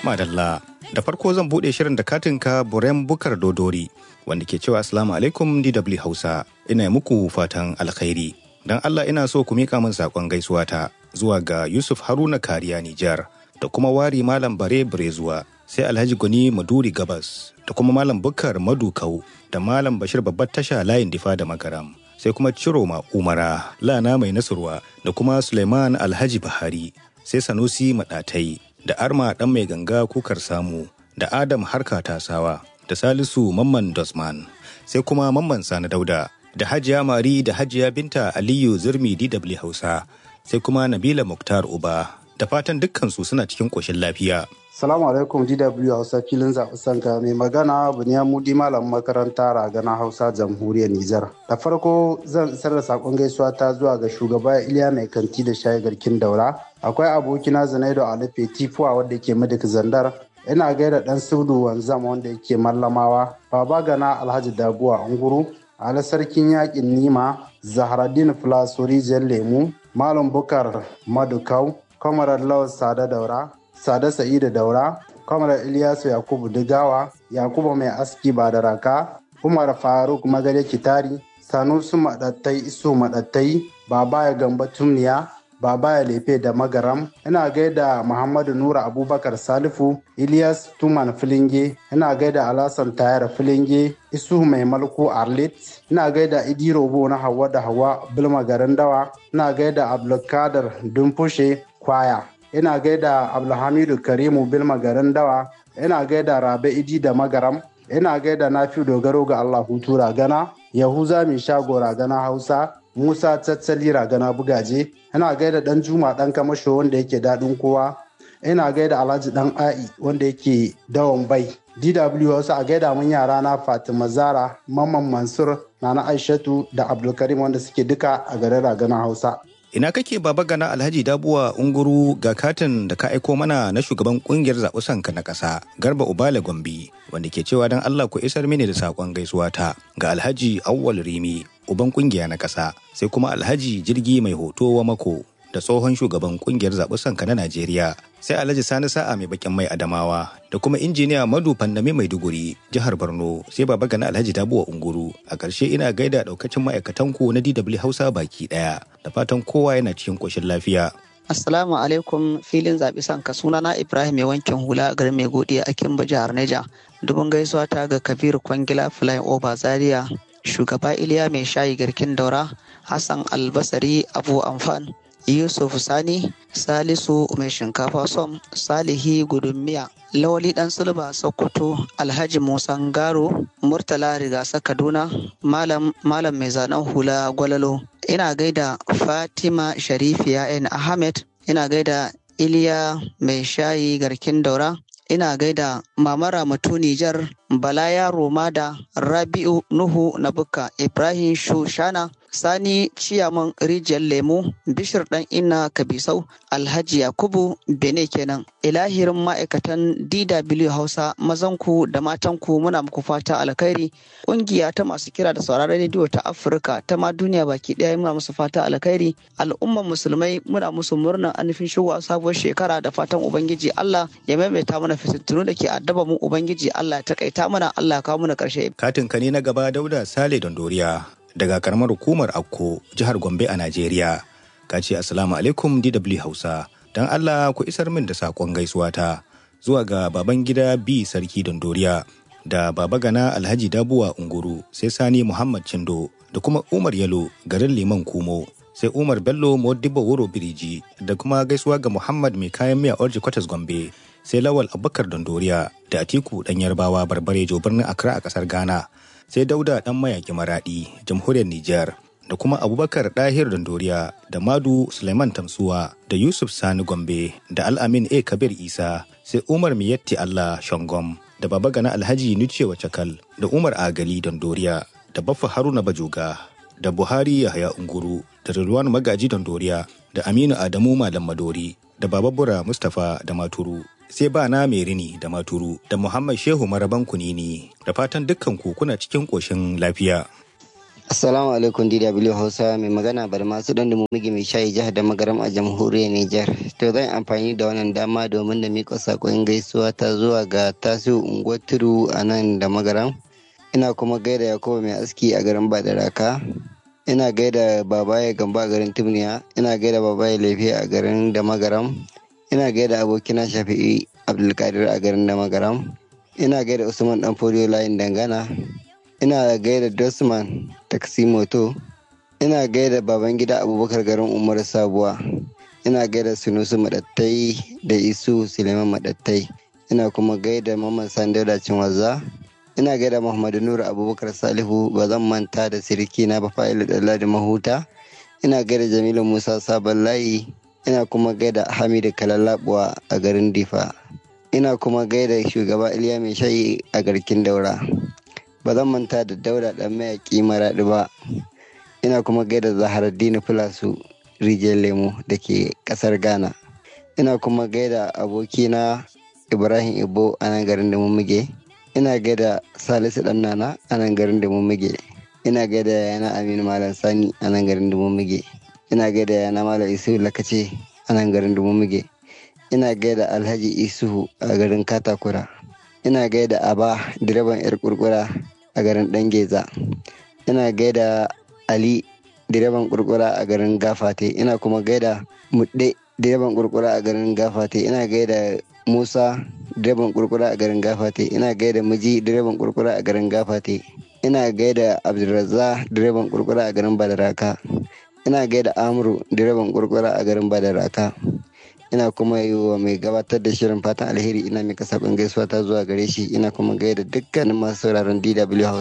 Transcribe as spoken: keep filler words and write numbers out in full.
Madalla, da farko zan buɗe shirin da katinka Buren Bukar Dodori, wanda ke cewa Assalamu alaikum D W Hausa, ina muku fatan alkhairi. Don Allah ina so ku miƙa min saƙon gaisuwa ta zuwa ga Yusuf Haruna Kariya Nijar, da kuma Wari Malam Bare Brezuwa, sai Alhaji Gwani Maduri Gabas, da kuma Malam Bukar Madukau, da Malam Bashir Babbar Tasha Layin Difa da Magaram, sai kuma Ciroma Umara, Lana Mai Nasurwa, da kuma Suleiman Alhaji Bahari, sai Sanusi Maɗatai, da Arma Ɗan Mai Ganga Kukar Samu, da Adam Harka Tasawa, da Salisu Mamman Dosman, sai kuma Mamman Sani Dauda, da Hajiya Mari da Hajiya Binta Aliyu Zurmi D W Hausa, sai kuma Nabila Muktar Uba, da fatan dukkansu suna cikin ƙoshin lafiya. Salamu alaikum D W Hausa filin zaɓi sanka mai magana Buniya Mudi Malam makaranta Ragana Hausa Jamhuriyar Nijar. Da farko zan isar da saƙon gaisuwa ta zuwa ga shugaba Iliya Mai Kanti da Shayi Garkin Daura. Akwai abokina Zanaido Alife Tifuwa wanda yake Madik Zandar. Ina gaida ɗan Sudu Wanzam wanda yake Mallamawa. Baba Gana Alhaji Dabuwa Unguru. Ali Sarkin Yaƙin Nima. Zaharaddin Filasori Jan Lemu. Malam Bukar Madukau. Kwamarar Lawal Sada Daura. Sada Sa'idu Daura, Kwamar Ilyasu Yakubu Digawa, Yakubu Mai Aski Badaraka, Umar Faruk Magare Kitari, Sanusu Maɗattai Isu Maɗattai, Babaya Gamba Tumniya, Babaya Lefe da Magaram, ina gaida Muhammadu Nura Abubakar Salifu, Ilyas Tuman Filinge, ina gaida Alasan Tayar Filinge, Isu Mai Malku Arlit, ina gaida Idi Robo na Hawa da Hawa Bilma Garin Dawa, ina gaida Abdulkadir Dumfushe Kwaya. Ina gaida Abdulhamidu Karimu Bilma Garin Dawa, ina gaida Rabe Idi da Magaram, ina gaida Nafi Dogaro ga Allah Hutu Ragana, Yahuza Mai Shago Ragana Hausa, Musa Tattali Ragana Bugaje, ina gaida Dan Juma Dan Kamasho wanda yake daɗin kowa, ina gaida Alhaji Dan A'i wanda yake Dawon Bai. D W Hausa a gaida mun yara na Fatima Zara, Mamman Mansur, Nana Aishatu da Abdulkarim wanda suke duka a garin Ragana Hausa. Ina kake Baba Gana Alhaji Dabuwa Unguru ga katin da ka aiko mana na shugaban kungiyar zaɓi sanka na ƙasa Garba Ubale Gombe, wanda ke cewa don Allah ku isar mini da saƙon gaisuwa ta ga Alhaji Awwal Rimi uban kungiya na ƙasa, sai kuma Alhaji Jirgi Mai Hoto wa Mako da tsohon shugaban kungiyar zaɓi sanka na Najeriya, sai Alhaji Sani Sa'a Mai Bakin Mai Adamawa, da kuma injiniya Madu Fannami Maiduguri jihar Borno, sai Baba Gana Alhaji Dabuwa Unguru. A ƙarshe ina gaida ɗaukacin ma'aikatan ku na D W Hausa baki ɗaya, da fatan kowa yana cikin ƙoshin lafiya. Assalamu alaikum filin zaɓi sanka, sunana Ibrahim mai wankin hula a garin Mai Godiya a Kimba jihar Neja. Dubun gaisuwa ta ga Kabiru Kwangila Flying Over Zaria, shugaba Iliya Mai Shayi Garkin Daura, Hassan Albasari Abu Amfan, Yusuf Sani, Salisu Mai Shinkafa Som, Salihi Gudummiya, Lawali Dan Sulba Sokoto, Alhaji Musa Ngaro, Murtala Rigasa Kaduna, Malam Malam Mai Zanen Hula Gwalalo. Ina gaida Fatima Sharifiya N Ahmed, ina gaida Iliya Mai Shayi Garkin Daura, ina gaida Mama Ramatu Nijar, Bala Yaro Mada, Rabi'u Nuhu Nabuka, Ibrahim Shushana, Sani Ciyaman Rijiyar Lemu, Bishir Ɗan Inna Kabisau, Alhaji Yakubu Bene kenan. Ilahirin ma'aikatan D W Hausa mazanku da matanku muna muku fata alkhairi. Ƙungiya ta masu kira da sauraron rediyo ta Afirka ta ma duniya baki ɗaya muna musu fata alkhairi. Al'umman musulmai muna musu murnar anufin shigowa sabuwar shekara da fatan Ubangiji Allah ya maimaita mana fitintunu da ke addaba mu Ubangiji Allah ya takaita mana, Allah ya kawo mana ƙarshe. Katin ka ne na gaba Dauda Sale Dondoriya daga karamar hukumar Akko jihar Gombe a Najeriya. Ka ce Assalamu alaikum D W Hausa, don Allah ku isar min da saƙon gaisuwa ta zuwa ga baban gida B Sarki Dondoriya da Baba Gana Alhaji Dabuwa Unguru, sai Sani Muhammad Chindo da kuma Umar Yalo garin Liman Kumo, sai Umar Bello Modibo Wuro Biriji, da kuma gaisuwa ga Muhammad Mai Kayan Miya Orji Kwatas Gombe, sai Lawal Abubakar Dondoriya da Atiku Dan Yarbawa Barbarejo birnin Accra a ƙasar Ghana, sai Dauda Dan Mayaki Maradi Jamhuriyar Nijar, da kuma Abubakar Dahir Dondoriya da Madu Suleiman Tamsuwa da Yusuf Sani Gombe da Al-Amin A Kabir Isa, sai Umar Miyatti Allah Shangom da Baba Gana Alhaji Nucewa Cakal da Umar Agali Dondoriya da Baffa Haruna Bajoga da Buhari Yahaya Unguru da Rilwan Magaji Dondoriya da Aminu Adamu Malam Madori da Baba Bura Mustapha da Maturu, sai Bana Merini da Maturu da Muhammad Shehu Maraban Kunini, da fatan dukkan ku kuna cikin ƙoshin lafiya. Assalamu alaikum D W Hausa, mai magana bari masu dan da mummugi mai shayi jihar da magaram a jamhuriyar Nijar. To zan amfani da wannan dama domin da miƙa saƙon gaisuwa ta zuwa ga Tasiu Unguwar Tudu a nan da magaram. Ina kuma gaida Yakubu mai aski a garin Badaraka. Ina gaida Babaye Gamba a garin Tumniya. Ina gaida Babaye Lefe a garin da magaram. Ina gaida abokina Shafi'i Abdulkadir a garin da magaram. Ina gaida Usman Danfodiyo layin dangana. Ina gaida Dosman Taksimoto. Ina gaida Babangida Abubakar garin Umar Sabuwa. Ina gaida Sunusu Madattai da Isu Suleiman Madattai. Ina kuma gaida Mamman Sandauda Cinwaza. Ina gaida Muhammadu Nuru Abubakar Salihu. Ba zan manta da siriki na Bafa'ilu Dalladi Mahuta. Ina gaida Jamilu Musa Sabon Layi. Ina kuma gaida Hamidu Kalalabuwa a garin Difa. Ina kuma gaida shugaba Iliya Mai Shayi a garkin Daura. Ba zan manta da Dauda ɗan mayaƙi Maraɗi ba. Ina kuma gaida Zaharaddini Filasu Rijiyar Lemo da ke ƙasar Ghana. Ina kuma gaida abokina Ibrahim Ibo a nan garin da Mummuge. Ina gaida Salisu ɗan Nana a nan garin da Mummuge. Ina gaida yana Aminu Malam Sani a nan garin da Mummuge. Ina gaida yana Malam Isu Lakace a nan garin da Mummuge. Ina gaida Alhaji Isuhu a garin Katakura. Ina gaida Aba direban yar kurkura a garin Dangeza. Ina gaida Ali direban kurkura a garin Gafate. Ina kuma gaida Mudde direban kurkura a garin Gafate. Ina gaida Musa direban kurkura a garin Gafate. Ina gaida Miji direban kurkura a garin Gafate. Ina gaida Abdulrazza direban kurkura a garin Badaraka. Ina gaida Amru direban kurkura a garin Badaraka. Ina kuma yi wa mai gabatar da shirin fatan alheri. Ina mika sabon gaisuwa ta zuwa gare shi. Ina kuma gaida dukkanin masu sauraron D W Hausa.